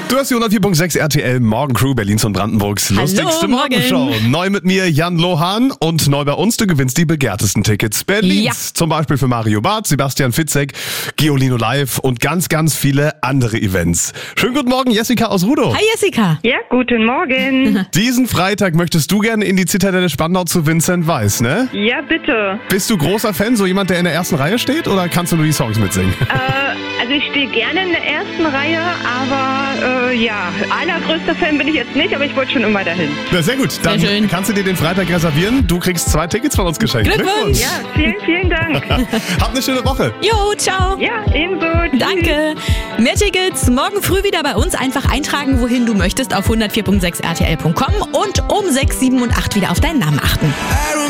Du hast die 104.6 RTL Morgencrew, Berlins und Brandenburgs lustigste Morgenshow. Neu mit mir Jan Lohan und neu bei uns, du gewinnst die begehrtesten Tickets Berlins. Ja. Zum Beispiel für Mario Barth, Sebastian Fitzek, Geolino Live und ganz, ganz viele andere Events. Schönen guten Morgen, Jessica aus Rudow. Hi Jessica. Ja, guten Morgen. Diesen Freitag möchtest du gerne in die Zitadelle Spandau zu Vincent Weiss, ne? Ja, bitte. Bist du großer Fan, so jemand, der in der ersten Reihe steht, oder kannst du nur die Songs mitsingen? Also ich stehe gerne in der ersten Reihe, aber allergrößter Fan bin ich jetzt nicht, aber ich wollte schon immer dahin. Na, sehr gut, dann kannst du dir den Freitag reservieren. Du kriegst 2 Tickets von uns geschenkt. Glückwunsch. Ja, vielen, vielen Dank. Habt eine schöne Woche. Jo, ciao. Ja, ebenso. Tschüss. Danke. Mehr Tickets morgen früh wieder bei uns. Einfach eintragen, wohin du möchtest auf 104.6rtl.com und um 6, 7 und 8 wieder auf deinen Namen achten.